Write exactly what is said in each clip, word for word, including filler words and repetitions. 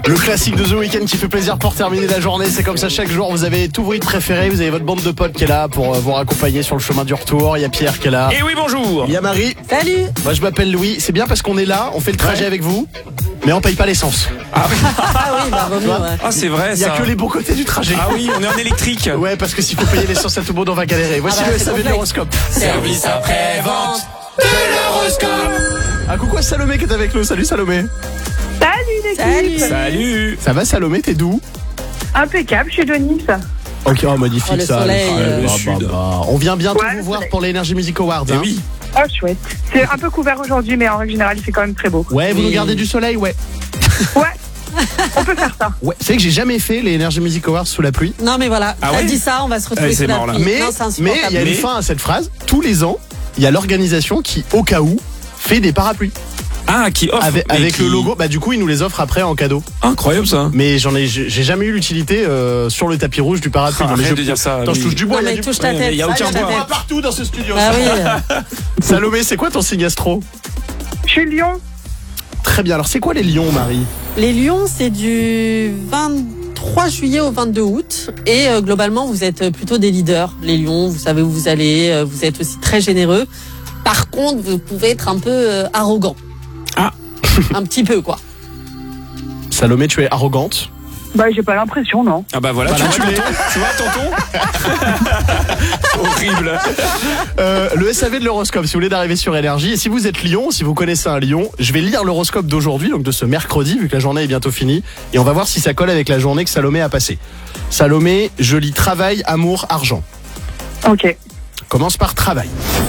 Le classique de The Weeknd qui fait plaisir pour terminer la journée. C'est comme ça chaque jour. Vous avez tout vos hits préférés. Vous avez votre bande de potes qui est là pour vous raccompagner sur le chemin du retour. Il y a Pierre qui est là. Et oui, bonjour. Il y a Marie. Salut. Moi je m'appelle Louis. C'est bien parce qu'on est là. On fait le trajet Ouais. avec vous. Mais on paye pas l'essence. Ah oui, bah vaut mieux, ouais. Ah, c'est vrai, Il y a ça. que les beaux côtés du trajet. Ah oui, on est en électrique. Ouais, parce que s'il faut payer l'essence à tout le monde, on va galérer. Voici Ah bah, le c'est S A V de complexe. l'horoscope. Service après-vente de l'horoscope. Ah, coucou à Salomé qui est avec nous. Salut Salomé. Salut l'équipe. Salut. Salut. Ça va Salomé, t'es d'où? Impeccable, je suis de Nice. Ok, oh, magnifique Oh, le ça. soleil, Ah, euh, bah, le sud. bah, bah. On vient bientôt Ouais, vous le voir soleil. pour l'Energy Music Awards. Eh hein. oui. Oh chouette. C'est un peu couvert aujourd'hui, mais en règle générale, il fait quand même très beau. Ouais, vous Oui. nous gardez du soleil, ouais. Ouais, on peut faire ça. Ouais, c'est vrai que j'ai jamais fait les Energy Music Awards sous la pluie. Non mais voilà, Ah t'as ouais dit ça, on va se retrouver Ouais, c'est sous la mort, là. pluie. Mais Non, c'est mais insupportable. il y a une Mais- fin à cette phrase. Tous les ans, il y a l'organisation qui, au cas où, fait des parapluies Ah, qui offre. avec, mais avec qui- le logo. Bah du coup, ils nous les offrent après en cadeau. Incroyable ça. Mais j'en ai, j'ai j'ai jamais eu l'utilité euh, sur le tapis rouge du parapluie. Ah, Non, mais arrête je, de dire ça. Attends, je oui. touche du bois. Non il y a mais du- touche ta Ouais, tête. mais il y a Ah, aucun touche ta bois. tête. partout dans ce studio. Ah oui. Salomé, c'est quoi ton signe astro? Je suis Lyon. Très bien. Alors c'est quoi les lions, Marie? Les lions, c'est du vingt-trois juillet au vingt-deux août. Et euh, globalement, vous êtes plutôt des leaders. Les lions, vous savez où vous allez. euh, Vous êtes aussi très généreux. Par contre, vous pouvez être un peu euh, arrogant. Ah. Un petit peu, quoi. Salomé, tu es arrogante. Bah, j'ai pas l'impression, non. Ah bah voilà, Voilà, tu, tu vois, l'es. tonton, tu vois tonton. Horrible. Euh, le S A V de l'horoscope, si vous voulez d'arriver sur Énergie. Et si vous êtes lion, si vous connaissez un lion, je vais lire l'horoscope d'aujourd'hui, donc de ce mercredi, vu que la journée est bientôt finie. Et on va voir si ça colle avec la journée que Salomé a passée. Salomé, je lis travail, amour, argent. Ok. Commence par travail.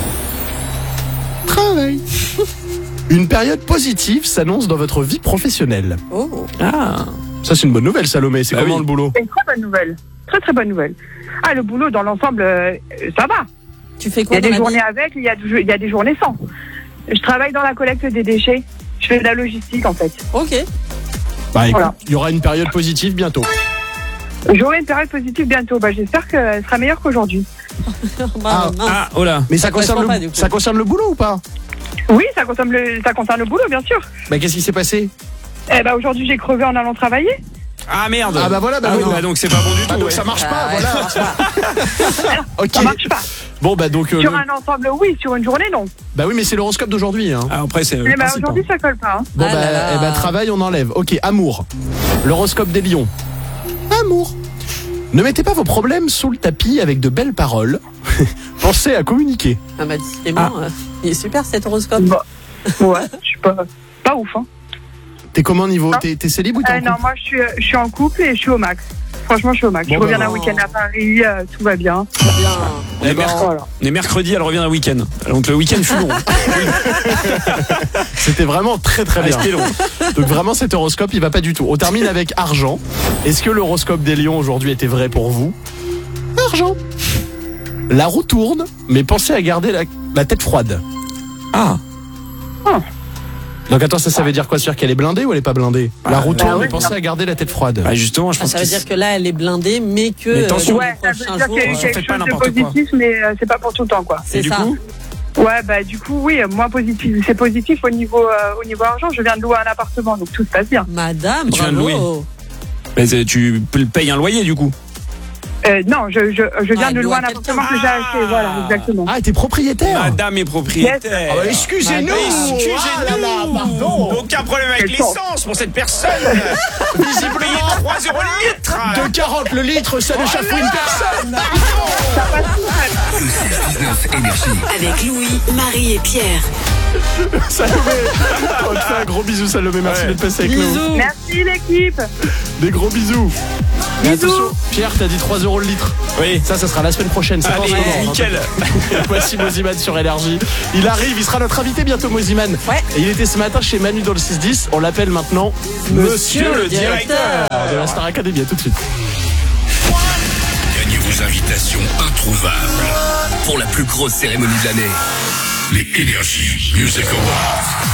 Travail. Une période positive s'annonce dans votre vie professionnelle. Oh. Ah. Ça, c'est une bonne nouvelle, Salomé. C'est Ah comment oui. le boulot? C'est une très bonne nouvelle. Très très bonne nouvelle. Ah, le boulot, dans l'ensemble, euh, ça va. Tu fais Il y quoi a dans des la journées vie? avec, il y a, du- il y a des journées sans. Je travaille dans la collecte des déchets. Je fais de la logistique, en fait. Ok. Bah, écoute, Voilà. il y aura une période positive bientôt. J'aurai une période positive bientôt. Bah, j'espère qu'elle sera meilleure qu'aujourd'hui. Bah, Ah. mince. Ah, oh là. Mais ça, Ça concerne correspond le, pas, du coup. ça concerne le boulot ou pas? Oui, ça concerne le, ça concerne le boulot, bien sûr. Bah, qu'est-ce qui s'est passé? Eh bah, aujourd'hui, j'ai crevé en allant travailler. Ah merde. Ah bah voilà, bah Ah oui, non. bah donc c'est pas bon du tout. Ah, donc ouais. ça marche pas, Ah, ouais, voilà. ça marche pas. Ok. Ça marche pas. Bon bah donc euh, Sur le- un ensemble, oui. Sur une journée, non. bah oui mais c'est l'horoscope d'aujourd'hui hein. Ah, après c'est. le Eh bah, principe, aujourd'hui, hein. ça colle pas. Hein. Bon Ah bah, là là. eh bah, travail on enlève. Ok, amour. L'horoscope des lions. Amour. Ne mettez pas vos problèmes sous le tapis avec de belles paroles. Pensez à communiquer. Ah bah décidément, euh, il est super cet horoscope. Bah, ouais, je suis pas, pas ouf. Hein. T'es comment niveau Non. T'es t'es célib ou t'es Euh, en non, couple? moi, je suis, je suis en couple et je suis au max. Franchement, je suis au max. Bon, je bah, reviens d'un non. week-end à Paris, euh, tout va bien. Bien. Les, merc- Voilà. les mercredis, elle revient un week-end. Donc le week-end fut long. C'était vraiment très très Ah, bien. c'était long. Donc vraiment cet horoscope il va pas du tout. On termine avec argent. Est-ce que l'horoscope des lions aujourd'hui était vrai pour vous? Argent. La roue tourne, mais pensez à garder la, la tête froide. Ah. Donc attends, ça, ça veut dire quoi? C'est-à-dire qu'elle est blindée ou elle est pas blindée? La roue bah tourne, oui, mais pensez non. à garder la tête froide. Bah justement, je Ah, pense ça que veut dire que là, elle est blindée, mais que Mais euh, attention. dans Ouais, les ça veut prochains dire jours, qu'il y a eu euh, faites quelque pas chose de n'importe quoi. positif, mais euh, c'est pas pour tout le temps, quoi. c'est Et du ça. coup Ouais, bah du coup, oui, moins positif. C'est positif au niveau, euh, au niveau argent. Je viens de louer un appartement, donc tout se passe bien. Madame, Tu viens de bravo. mais c'est- tu payes un loyer du coup. Euh, non, je, je, je viens Ah, de elle louer loue à un appartement quelqu'un. que j'ai acheté. Ah. Voilà, exactement. Ah, t'es propriétaire? Madame est propriétaire. Ah bah, excusez-nous. Madame, excusez-nous. Ah là là, pardon. Aucun problème avec Quelle chance. l'essence pour cette personne. Visiblement trois euros le litre. deux quarante le litre, ça ne chauffe une personne. Avec Louis, Marie et Pierre. Salomé, on te fait un gros bisou Salomé, merci Ouais. d'être passé avec nous. Bisous. Merci l'équipe. Des gros bisous. Et Bisous. attention, Pierre, t'as dit trois euros le litre. Oui. Ça, ça sera la semaine prochaine. C'est pas en ce Allez, moment, hein. nickel. Voici Moziman sur Énergie. Il arrive, il sera notre invité bientôt, Moziman. Ouais. Et il était ce matin chez Manu dans le six dix. On l'appelle maintenant Monsieur le directeur. de la Star Academy. À tout de suite. Gagnez vos invitations introuvables pour la plus grosse cérémonie de l'année. Les Energy Music Awards.